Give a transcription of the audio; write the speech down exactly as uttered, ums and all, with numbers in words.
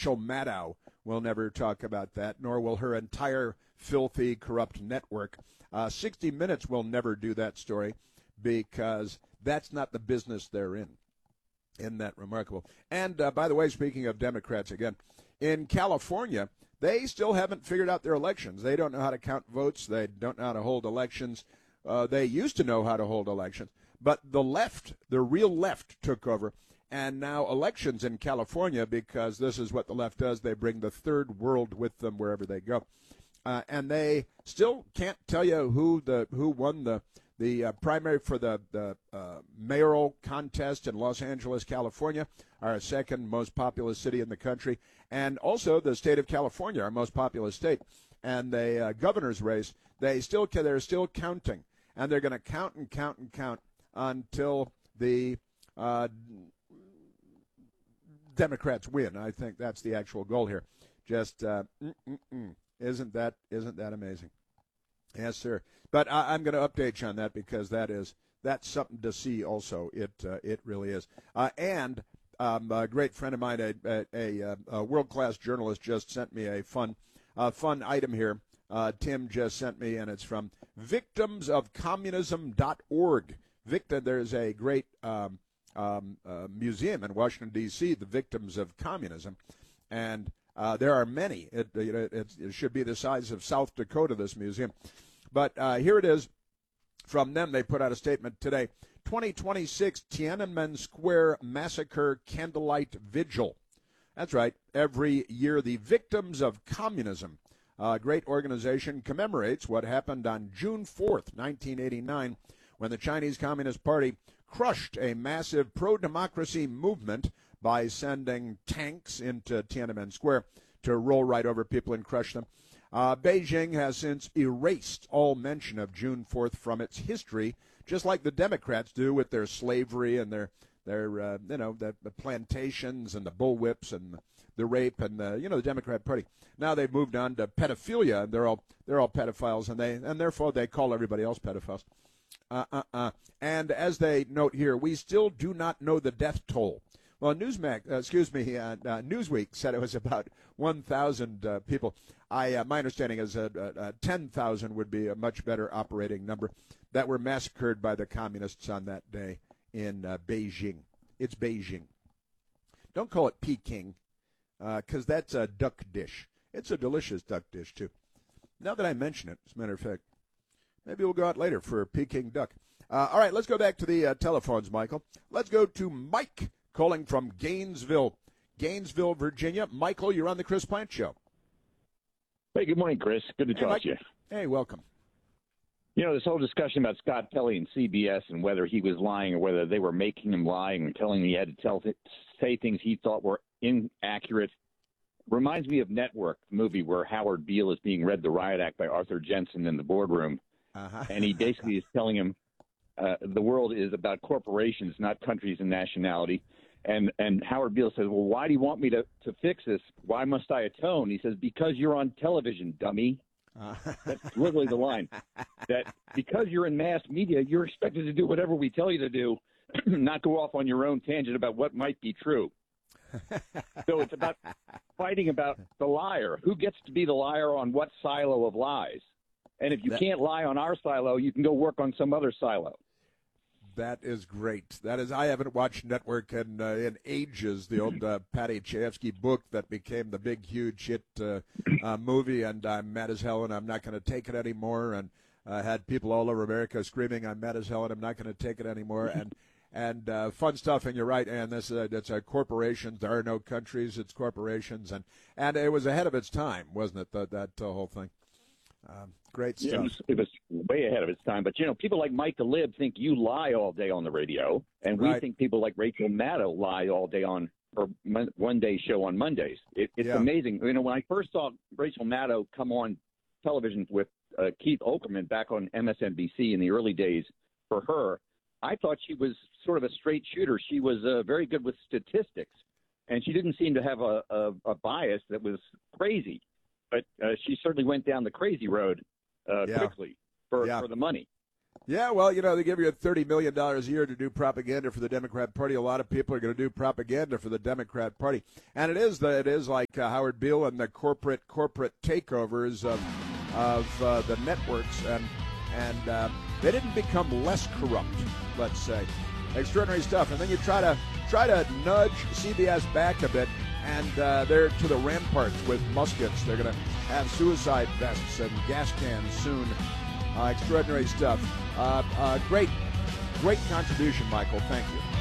Rachel Maddow will never talk about that, nor will her entire filthy, corrupt network. Uh, sixty minutes will never do that story because that's not the business they're in. Isn't that remarkable? And, uh, by the way, speaking of Democrats again, in California, they still haven't figured out their elections. They don't know how to count votes. They don't know how to hold elections. Uh, they used to know how to hold elections. But the left, the real left, took over. And now elections in California, because this is what the left does, they bring the third world with them wherever they go. Uh, and they still can't tell you who the who won the the uh, primary for the, the uh, mayoral contest in Los Angeles, California, our second most populous city in the country, and also the state of California, our most populous state, and the uh, governor's race. They still they're still counting, and they're going to count and count and count until the uh, Democrats win. I think that's the actual goal here. Just uh, mm-mm-mm. isn't that isn't that amazing? Yes, sir. But I, I'm going to update you on that because that is that's something to see. Also, it uh, it really is. Uh, and um, a great friend of mine, a, a, a, a world-class journalist, just sent me a fun uh, fun item here. Uh, Tim just sent me, and it's from victims of communism dot org. Victim, there's a great um, um, uh, museum in Washington, D C, the Victims of Communism, and uh, there are many. It, it, it should be the size of South Dakota, this museum. But uh, here it is from them. They put out a statement today. twenty twenty-six Tiananmen Square Massacre Candlelight Vigil. That's right. Every year, the Victims of Communism, a great organization, commemorates what happened on June fourth, nineteen eighty-nine, when the Chinese Communist Party crushed a massive pro-democracy movement by sending tanks into Tiananmen Square to roll right over people and crush them. Uh, Beijing has since erased all mention of June fourth from its history, just like the Democrats do with their slavery and their, their uh, you know, the, the plantations and the bullwhips and the rape and the, you know, the Democrat Party. Now they've moved on to pedophilia, and they're all they're all pedophiles, and they and therefore they call everybody else pedophiles. Uh, uh, uh. And as they note here, we still do not know the death toll. Well, Newsmax, uh, excuse me, uh, uh, Newsweek said it was about one thousand uh, people. I, uh, my understanding is that uh, uh, ten thousand would be a much better operating number that were massacred by the communists on that day in uh, Beijing. It's Beijing. Don't call it Peking, because uh, that's a duck dish. It's a delicious duck dish, too. Now that I mention it, as a matter of fact, maybe we'll go out later for Peking duck. Uh, all right, let's go back to the uh, telephones, Michael. Let's go to Mike calling from Gainesville, Gainesville, Virginia. Michael, you're on the Chris Plant Show. Hey, good morning, Chris. Good to hey, talk Mike. to you. Hey, welcome. You know, this whole discussion about Scott Pelley and C B S and whether he was lying or whether they were making him lie and telling him he had to tell say things he thought were inaccurate reminds me of Network, the movie where Howard Beale is being read the Riot Act by Arthur Jensen in the boardroom. Uh-huh. And he basically is telling him uh, the world is about corporations, not countries and nationality. And and Howard Beale says, well, why do you want me to, to fix this? Why must I atone? He says, because you're on television, dummy. Uh. That's literally the line. That because you're in mass media, you're expected to do whatever we tell you to do, not go off on your own tangent about what might be true. So it's about fighting about the liar. Who gets to be the liar on what silo of lies? And if you that, can't lie on our silo, you can go work on some other silo. That is great. That is, I haven't watched Network in uh, in ages. The old uh, Patty Chayefsky book that became the big, huge hit uh, uh, movie, and I'm mad as hell, and I'm not going to take it anymore. And I uh, had people all over America screaming, "I'm mad as hell, and I'm not going to take it anymore." And and uh, fun stuff. And you're right, and this uh, it's a corporations. There are no countries. It's corporations, and and it was ahead of its time, wasn't it? That that uh, whole thing. Um, great stuff. Yeah, it, was, it was way ahead of its time. But, you know, people like Mike the Lib think you lie all day on the radio, and we right. think people like Rachel Maddow lie all day on her one-day show on Mondays. It, it's yeah. amazing. You know, when I first saw Rachel Maddow come on television with uh, Keith Olbermann back on M S N B C in the early days for her, I thought she was sort of a straight shooter. She was uh, very good with statistics, and she didn't seem to have a, a, a bias that was crazy. But uh, she certainly went down the crazy road uh, yeah. quickly for, yeah. for the money. Yeah, well, you know, they give you thirty million dollars a year to do propaganda for the Democrat Party. A lot of people are going to do propaganda for the Democrat Party. And it is the, it is like uh, Howard Beale and the corporate corporate takeovers of of uh, the networks. And, and uh, they didn't become less corrupt, let's say. Extraordinary stuff. And then you try to try to nudge C B S back a bit, and uh, they're to the ramparts with muskets. They're going to have suicide vests and gas cans soon. Uh, extraordinary stuff. Uh, uh, great, great contribution, Michael. Thank you.